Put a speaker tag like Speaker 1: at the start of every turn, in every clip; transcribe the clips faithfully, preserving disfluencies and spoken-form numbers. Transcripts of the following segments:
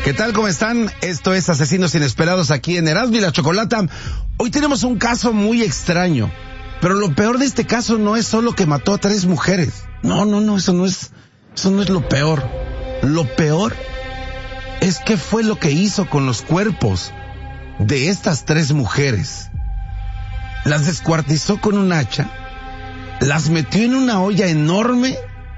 Speaker 1: ¿Qué tal? ¿Cómo están? Esto es Asesinos Inesperados aquí en Erasmo y la Chocolata. Hoy tenemos un caso muy extraño, pero lo peor de este caso no es solo que mató a tres mujeres. No, no, no, eso no es, eso no es lo peor. Lo peor es qué fue lo que hizo con los cuerpos de estas tres mujeres. Las descuartizó con un hacha, las metió en una olla enorme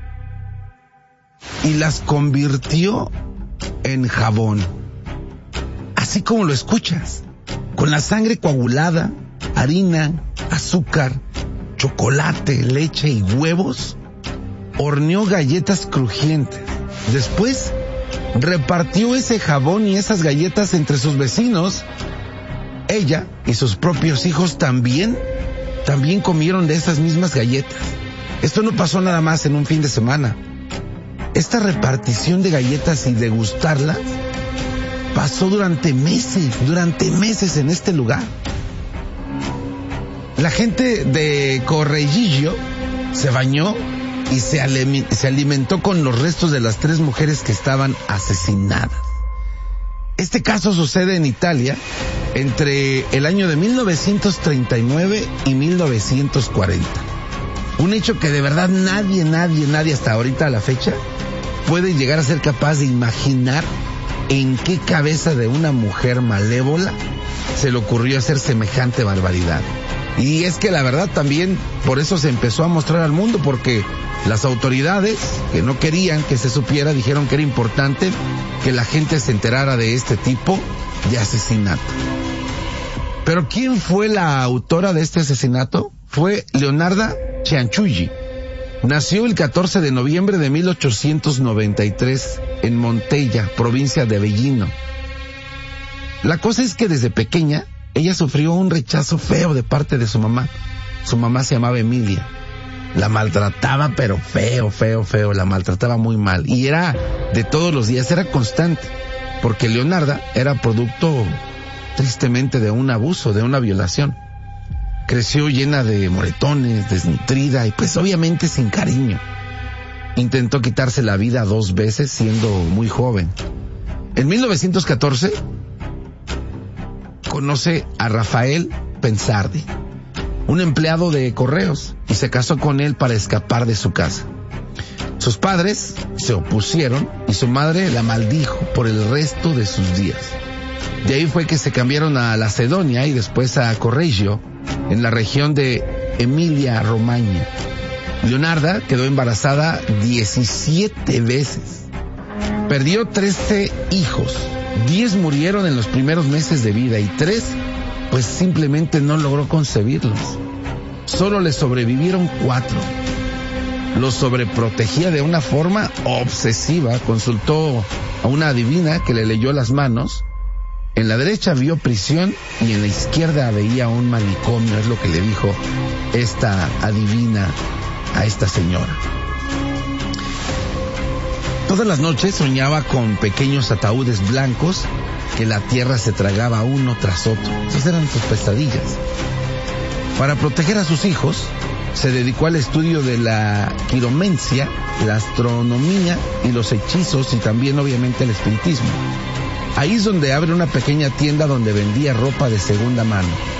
Speaker 1: y las convirtió en jabón. Así como lo escuchas, con la sangre coagulada, harina, azúcar, chocolate, leche y huevos, horneó galletas crujientes. Después, repartió ese jabón y esas galletas entre sus vecinos. Ella y sus propios hijos también, también comieron de esas mismas galletas. Esto no pasó nada más en un fin de semana. Esta repartición de galletas y degustarlas pasó durante meses, durante meses en este lugar. La gente de Corregillo se bañó y se, alimi- se alimentó con los restos de las tres mujeres que estaban asesinadas. Este caso sucede en Italia entre el año de mil novecientos treinta y nueve y mil novecientos cuarenta. Un hecho que de verdad nadie, nadie, nadie hasta ahorita a la fecha puede llegar a ser capaz de imaginar en qué cabeza de una mujer malévola se le ocurrió hacer semejante barbaridad. Y es que la verdad también por eso se empezó a mostrar al mundo, porque las autoridades que no querían que se supiera dijeron que era importante que la gente se enterara de este tipo de asesinato. Pero ¿quién fue la autora de este asesinato? Fue Leonarda Cianciulli. Nació el catorce de noviembre de mil ochocientos noventa y tres en Montella, provincia de Avellino. La cosa es que desde pequeña ella sufrió un rechazo feo de parte de su mamá. Su mamá se llamaba Emilia. La maltrataba, pero feo, feo, feo, la maltrataba muy mal. Y era de todos los días, era constante, porque Leonarda era producto, tristemente, de un abuso, de una violación. Creció llena de moretones, desnutrida y pues obviamente sin cariño. Intentó quitarse la vida dos veces siendo muy joven. En mil novecientos catorce conoce a Rafael Pensardi, un empleado de correos, y se casó con él para escapar de su casa. Sus padres se opusieron y su madre la maldijo por el resto de sus días. De ahí fue que se cambiaron a Lacedonia y después a Correggio, en la región de Emilia-Romagna. Leonarda quedó embarazada diecisiete veces. Perdió trece hijos. diez murieron en los primeros meses de vida y tres, pues simplemente no logró concebirlos. Solo le sobrevivieron cuatro. Los sobreprotegía de una forma obsesiva. Consultó a una adivina que le leyó las manos. En la derecha vio prisión y en la izquierda veía un manicomio, es lo que le dijo esta adivina a esta señora. Todas las noches soñaba con pequeños ataúdes blancos que la tierra se tragaba uno tras otro. Esas eran sus pesadillas. Para proteger a sus hijos, se dedicó al estudio de la quiromancia, la astronomía y los hechizos y también obviamente el espiritismo. Ahí es donde abre una pequeña tienda donde vendía ropa de segunda mano.